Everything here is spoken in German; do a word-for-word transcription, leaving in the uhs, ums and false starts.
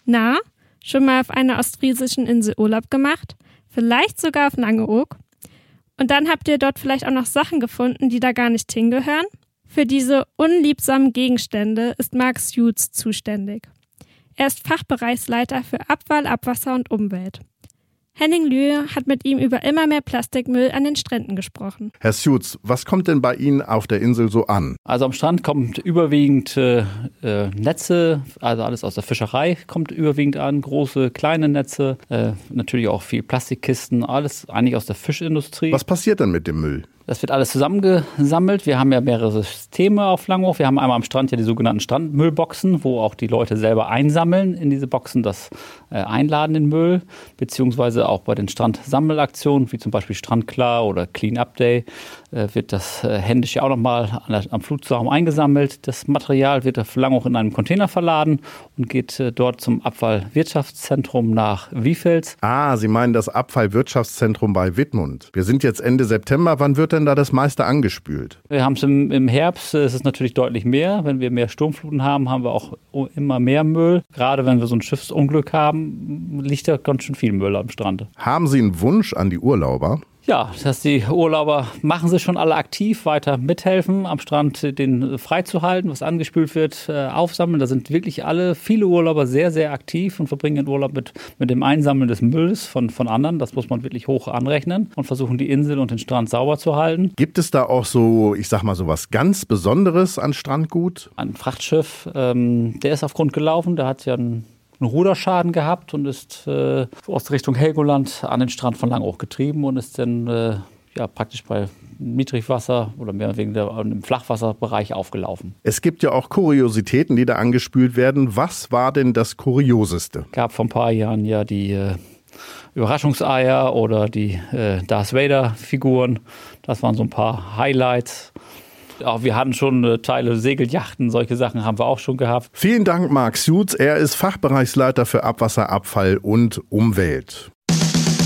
Na, schon mal auf einer ostfriesischen Insel Urlaub gemacht? Vielleicht sogar auf Langeoog? Und dann habt ihr dort vielleicht auch noch Sachen gefunden, die da gar nicht hingehören? Für diese unliebsamen Gegenstände ist Mark Suits zuständig. Er ist Fachbereichsleiter für Abfall, Abwasser und Umwelt. Henning Lühe hat mit ihm über immer mehr Plastikmüll an den Stränden gesprochen. Herr Suits, was kommt denn bei Ihnen auf der Insel so an? Also am Strand kommt überwiegend äh, Netze, also alles aus der Fischerei kommt überwiegend an, große, kleine Netze, äh, natürlich auch viel Plastikkisten, alles eigentlich aus der Fischindustrie. Was passiert denn mit dem Müll? Das wird alles zusammengesammelt. Wir haben ja mehrere Systeme auf Langeoog. Wir haben einmal am Strand ja die sogenannten Strandmüllboxen, wo auch die Leute selber einsammeln in diese Boxen, das äh, einladen den Müll, beziehungsweise auch bei den Strandsammelaktionen, wie zum Beispiel Strandklar oder Clean Up Day, äh, wird das äh, händisch ja auch nochmal am Flutsaum eingesammelt. Das Material wird auf Langeoog in einem Container verladen und geht äh, dort zum Abfallwirtschaftszentrum nach Wiefels. Ah, Sie meinen das Abfallwirtschaftszentrum bei Wittmund. Wir sind jetzt Ende September. Wann wird denn da das meiste angespült? Wir haben es im, im Herbst, es ist natürlich deutlich mehr. Wenn wir mehr Sturmfluten haben, haben wir auch immer mehr Müll. Gerade wenn wir so ein Schiffsunglück haben, liegt da ganz schön viel Müll am Strand. Haben Sie einen Wunsch an die Urlauber? Ja, dass die Urlauber machen sie schon alle aktiv, weiter mithelfen, am Strand den freizuhalten, was angespült wird, aufsammeln. Da sind wirklich alle, viele Urlauber sehr, sehr aktiv und verbringen den Urlaub mit, mit dem Einsammeln des Mülls von, von anderen. Das muss man wirklich hoch anrechnen und versuchen, die Insel und den Strand sauber zu halten. Gibt es da auch so, ich sag mal, so was ganz Besonderes an Strandgut? Ein Frachtschiff, ähm, der ist auf Grund gelaufen, der hat ja einen einen Ruderschaden gehabt und ist äh, aus Richtung Helgoland an den Strand von Langeoog getrieben und ist dann äh, ja, praktisch bei Niedrigwasser oder mehr wegen der, im Flachwasserbereich aufgelaufen. Es gibt ja auch Kuriositäten, die da angespült werden. Was war denn das Kurioseste? Es gab vor ein paar Jahren ja die äh, Überraschungseier oder die äh, Darth Vader-Figuren. Das waren so ein paar Highlights. Auch wir hatten schon äh, Teile Segelyachten, solche Sachen haben wir auch schon gehabt. Vielen Dank, Mark Suits. Er ist Fachbereichsleiter für Abwasser, Abfall und Umwelt.